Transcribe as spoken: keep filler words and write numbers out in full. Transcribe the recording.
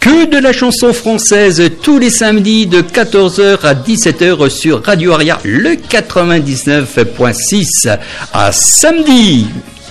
Que de la chanson française tous les samedis de quatorze heures à dix-sept heures sur Radio Aria, le quatre-vingt-dix-neuf point six. À samedi!